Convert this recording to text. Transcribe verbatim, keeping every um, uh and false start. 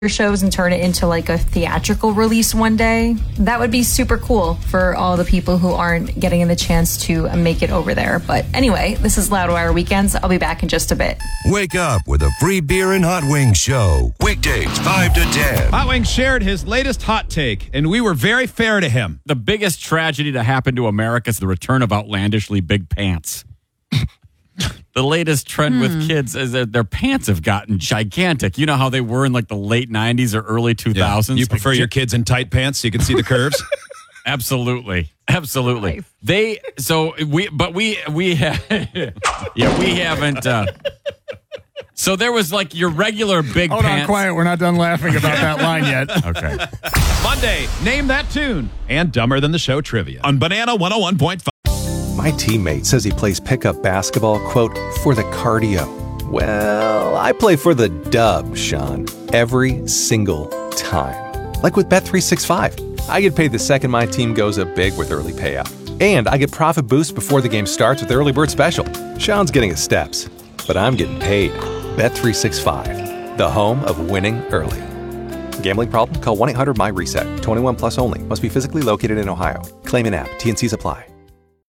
shows and turn it into like a theatrical release one day. That would be super cool for all the people who aren't getting the chance to make it over there. But anyway, this is Loudwire Weekends. I'll be back in just a bit. Wake up with a free beer and hot wings show. Weekdays five to ten. Hot Wings shared his latest hot take, and we were very fair to him. The biggest tragedy to happen to America is the return of outlandishly big pants. The latest trend Hmm. with kids is that their pants have gotten gigantic. You know how they were in like the late nineties or early two thousands? You prefer like, your kids in tight pants so you can see the curves? Absolutely. Absolutely. Nice. They, so we, but we, we, ha- yeah, we haven't, uh, so there was like your regular big Hold pants. on, quiet. We're not done laughing about that line yet. Okay. Monday, name that tune. And Dumber Than the Show trivia on Banana one oh one point five. My teammate says he plays pickup basketball, quote, for the cardio. Well, I play for the dub, Sean, every single time. Like with Bet three sixty-five. I get paid the second my team goes up big with early payout. And I get profit boost before the game starts with Early Bird Special. Sean's getting his steps, but I'm getting paid. Bet three sixty-five, the home of winning early. Gambling problem? Call one eight hundred M Y RESET. twenty-one plus only. Must be physically located in Ohio. Claim in app. T N Cs apply.